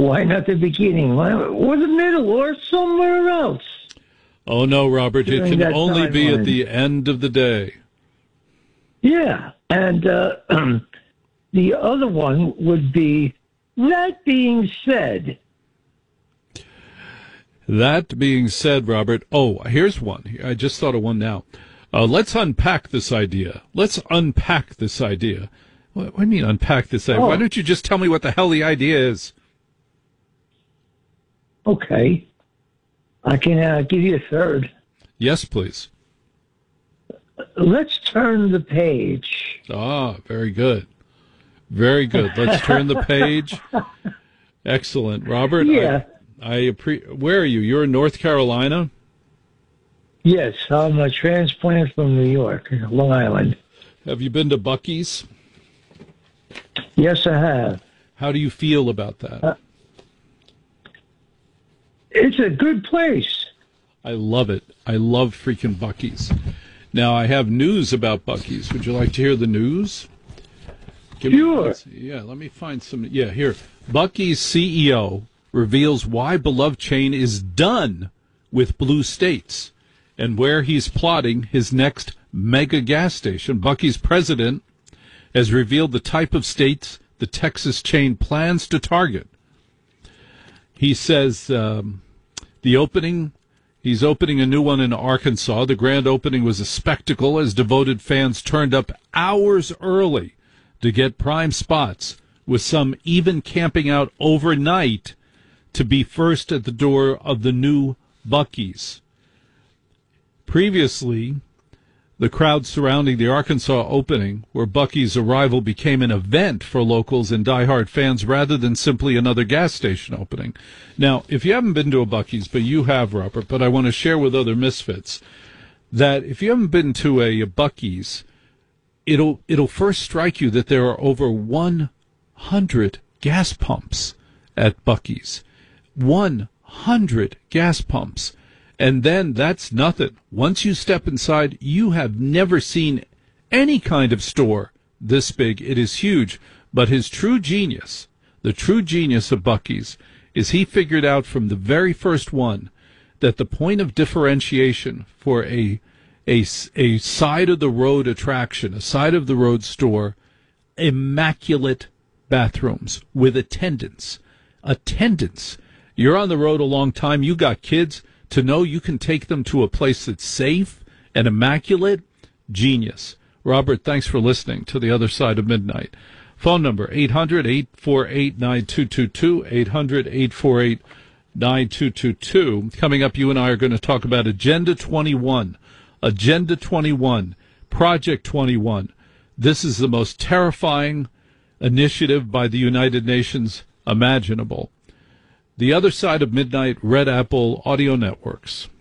Why not the beginning? Or the middle, or somewhere else? Oh, no, Robert, it can only be at the end of the day. Yeah, and the other one would be, that being said. That being said, Robert, here's one. I just thought of one now. Let's unpack this idea. What do you mean unpack this idea? Why don't you just tell me what the hell the idea is? Okay. I can give you a third. Yes, please. Let's turn the page. Ah, very good. Very good. Let's turn the page. Excellent. Robert, yeah. Where are you? You're in North Carolina? Yes, I'm a transplant from New York, Long Island. Have you been to Buc-ee's? Yes, I have. How do you feel about that? It's a good place. I love it. I love freaking Buc-ee's. Now, I have news about Buc-ee's. Would you like to hear the news? Sure. Let me find some. Yeah, here. Buc-ee's CEO reveals why beloved chain is done with blue states and where he's plotting his next mega gas station. Buc-ee's president has revealed the type of states the Texas chain plans to target. He says he's opening a new one in Arkansas. The grand opening was a spectacle as devoted fans turned up hours early to get prime spots, with some even camping out overnight to be first at the door of the new Buc-ee's. Previously, the crowd surrounding the Arkansas opening, where Buc-ee's arrival became an event for locals and diehard fans rather than simply another gas station opening. Now, if you haven't been to a Buc-ee's, but you have, Robert, but I want to share with other misfits that if you haven't been to a Buc-ee's, it'll first strike you that there are over 100 gas pumps at Buc-ee's. 100 gas pumps. And then that's nothing. Once you step inside, you have never seen any kind of store this big. It is huge. But his true genius, the true genius of Buc-ee's, is he figured out from the very first one that the point of differentiation for a side-of-the-road attraction, a side-of-the-road store, immaculate bathrooms with attendants. Attendants. You're on the road a long time. You got kids. To know you can take them to a place that's safe and immaculate, genius. Robert, thanks for listening to The Other Side of Midnight. Phone number, 800-848-9222, 800-848-9222. Coming up, you and I are going to talk about Agenda 21. Agenda 21, Project 21. This is the most terrifying initiative by the United Nations imaginable. The Other Side of Midnight, Red Apple Audio Networks.